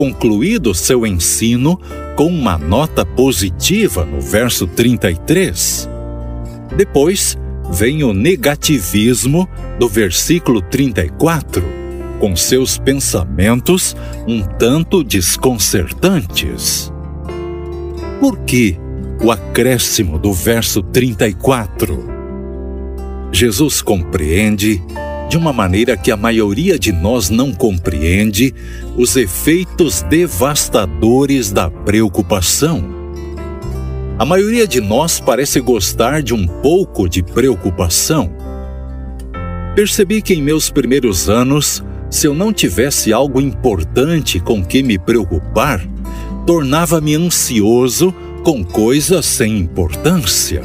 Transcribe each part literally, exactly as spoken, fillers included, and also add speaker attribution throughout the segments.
Speaker 1: concluído seu ensino com uma nota positiva no verso trinta e três. Depois vem o negativismo do versículo trinta e quatro, com seus pensamentos um tanto desconcertantes. Por que o acréscimo do verso trinta e quatro? Jesus compreende, de uma maneira que a maioria de nós não compreende, os efeitos devastadores da preocupação. A maioria de nós parece gostar de um pouco de preocupação. Percebi que em meus primeiros anos, se eu não tivesse algo importante com que me preocupar, tornava-me ansioso com coisas sem importância.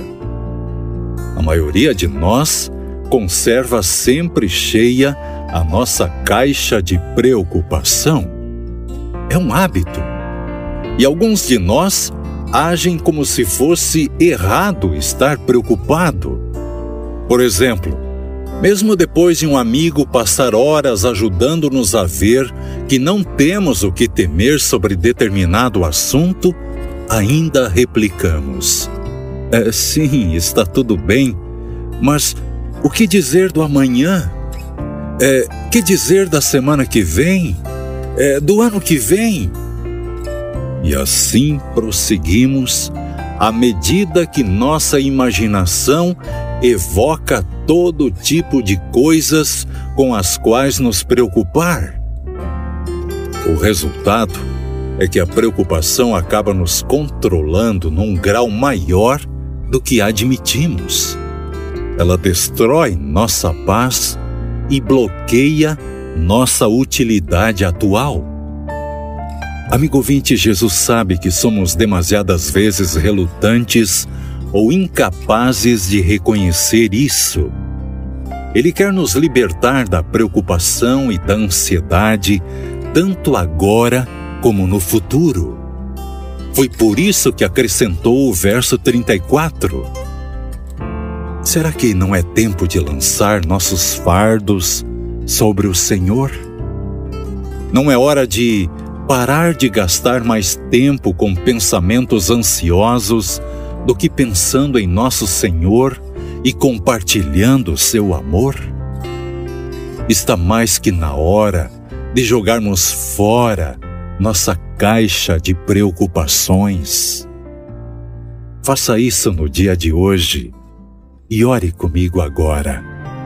Speaker 1: A maioria de nós conserva sempre cheia a nossa caixa de preocupação. É um hábito. E alguns de nós agem como se fosse errado estar preocupado. Por exemplo, mesmo depois de um amigo passar horas ajudando-nos a ver que não temos o que temer sobre determinado assunto, ainda replicamos: é, sim, está tudo bem, mas o que dizer do amanhã? É, que dizer da semana que vem? É, do ano que vem? E assim prosseguimos à medida que nossa imaginação evoca todo tipo de coisas com as quais nos preocupar. O resultado é que a preocupação acaba nos controlando num grau maior do que admitimos. Ela destrói nossa paz e bloqueia nossa utilidade atual. Amigo ouvinte, Jesus sabe que somos demasiadas vezes relutantes ou incapazes de reconhecer isso. Ele quer nos libertar da preocupação e da ansiedade, tanto agora como no futuro. Foi por isso que acrescentou o verso trinta e quatro. Será que não é tempo de lançar nossos fardos sobre o Senhor? Não é hora de parar de gastar mais tempo com pensamentos ansiosos do que pensando em nosso Senhor e compartilhando seu amor? Está mais que na hora de jogarmos fora nossa caixa de preocupações. Faça isso no dia de hoje e ore comigo agora.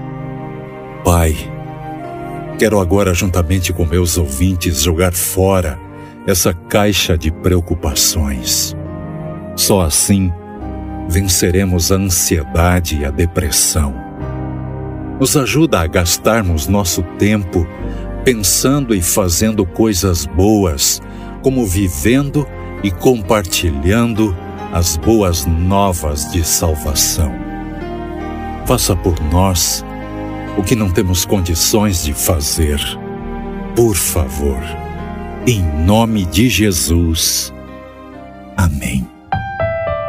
Speaker 1: Pai, quero agora, juntamente com meus ouvintes, jogar fora essa caixa de preocupações. Só assim venceremos a ansiedade e a depressão. Nos ajuda a gastarmos nosso tempo pensando e fazendo coisas boas, como vivendo e compartilhando as boas novas de salvação. Faça por nós o que não temos condições de fazer. Por favor, em nome de Jesus. Amém.